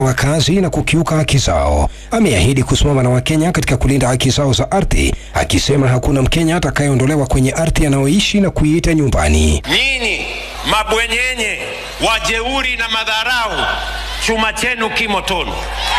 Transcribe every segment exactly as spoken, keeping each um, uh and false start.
wakazi na kukiuka haki zao. Ameahidi kusimama na Wakenya katika kulinda haki zao za ardhi, akisema hakuna Mkenya atakayeondolewa kwenye ardhi anaoishi na kuiita nyumbani. Nyinyi mabwenyenye, wajeuri na madharau, chuma chenu kimotoni.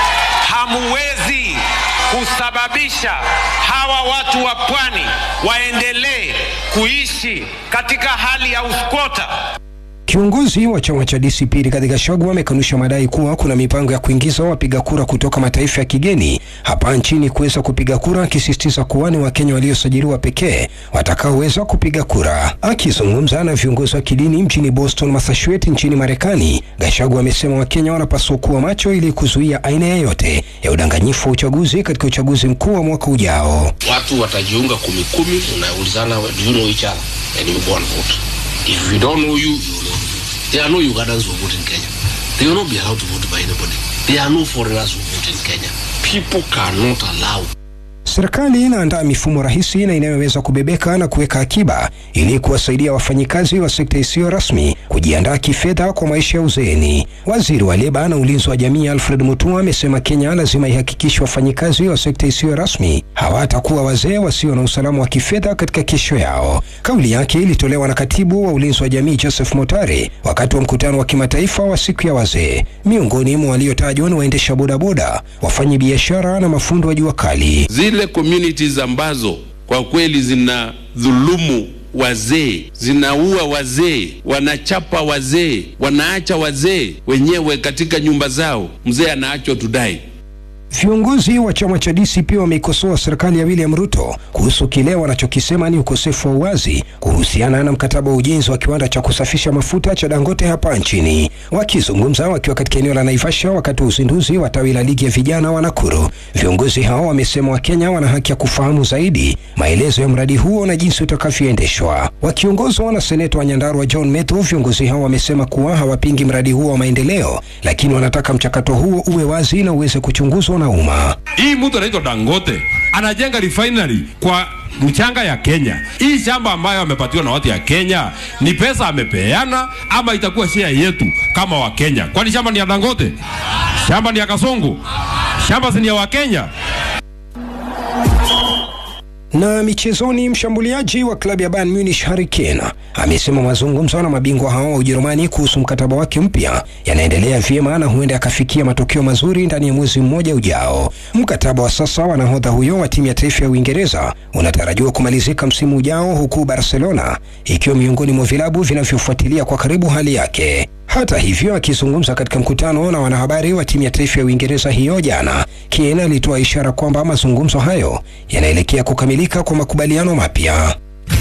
Hamuwezi kusababisha hawa watu wa pwani waendelee kuishi katika hali ya uskota. Kiongozi wa chama cha D C P Rigathi Gachagua amekanusha madai kuwa kuna mipango ya kuingiza wapiga kura kutoka mataifa ya kigeni hapa nchini kuweza kupiga kura, akisisitiza kuwa ni Wakenya waliosajiliwa pekee watakaoweza kupiga kura. Akizungumza na viongozi wa kidini mjini Boston, Massachusetts nchini Marekani, Gachagua amesema Wakenya wanapaswa kuwa macho ili kuzuia aina yoyote ya udanganyifu wa uchaguzi katika uchaguzi mkuu wa mwaka ujao. Watu watajiunga kumi kumi, unaulizana, do you know each other and you go and vote. If you don't know you, you know. There are no Ugandans who vote in Kenya. They will not be allowed to vote by anybody. There are no foreigners who vote in Kenya. People cannot allow. Serikali inaandaa mifumo rahisi na inayoweza kubebeka na kuweka akiba ili kuwasaidia wafanyikazi wa sekta isiyo rasmi kujiandaa kifedha kwa maisha ya uzeeni. Waziri wa Leba na Ulinzi wa Jamii Alfred Mutua amesema Kenya lazima ihakikishe wafanyikazi wa sekta isiyo rasmi hawatakuwa wazee wasio na usalama wa kifedha katika kesho yao. Kauli yake ilitolewa na Katibu wa Ulinzi wa Jamii Joseph Motare wakati wa mkutano wa kimataifa wa siku ya wazee. Miongoni mwa waliotajwa ni waendesha bodaboda, wafanyi biashara na mafundi wa jua kali. Zile communities ambazo kwa kweli zina dhulumu wazee, zinaua wazee, wanachapa wazee, wanaacha wazee wenyewe katika nyumba zao, mzee anaachwa tudai. Viongozi wa chama cha D C P wameikosoa serikali ya William Ruto kuhusu kile wanachokisema ni ukosefu wa uwazi kuhusiana na mkataba wa ujenzi wa kiwanda cha kusafisha mafuta cha Dangote hapa nchini. Wakizungumza wakiwa katika eneo la Naivasha wakati wa uzinduzi wa tawi la ligi ya vijana wa Nakuru, viongozi hao wamesema Wakenya wana haki ya kufahamu zaidi maelezo ya mradi huo na jinsi utakavyoendeshwa. Wakiongozwa na seneta wa Nyandarua John Methu, viongozi hao wamesema kuwa hawapingi mradi huo wa maendeleo, lakini wanataka mchakato huo uwe wazi na uweze kuchunguzwa na umma. Hii mtu anaitwa Dangote anajenga refinery kwa mchanga ya Kenya. Hii shamba ambayo amepatiwa na watu ya Kenya ni pesa amepeana ama itakuwa share yetu kama wa Kenya? Kwani shamba ni ya Dangote? Shamba ni ya Kasongo? Shamba si ya wa Kenya? Na michezoni, mshambuliaji wa klabu ya Bayern Munich Harry Kane amesema mazungumzo na mabingwa hao wa Ujerumani kuhusu mkataba wake mpya yanaendelea vyema na huenda akafikia matokeo mazuri ndani ya mwezi mmoja ujao. Mkataba wa sasa wa nahodha huyo wa timu ya taifa ya Uingereza unatarajiwa kumalizika msimu ujao, huku Barcelona ikiwa miongoni mwa vilabu vinavyofuatilia kwa karibu hali yake. Hata hivyo, akizungumza katika mkutano na wanahabari wa timu ya taifa ya Uingereza hiyo jana, Kane alitoa ishara kwamba mazungumzo hayo yanaelekea kukamilika kwa makubaliano mapya.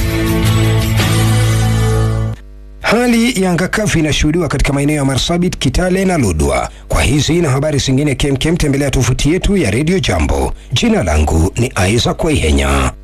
Hali ya anga kavu inashuhudiwa katika maeneo ya Marsabit, Kitale na Lodwar. Kwa hizi na habari zingine kemkem, tembelea tovuti yetu ya Radio Jambo. Jina langu ni Isaac Waihenya.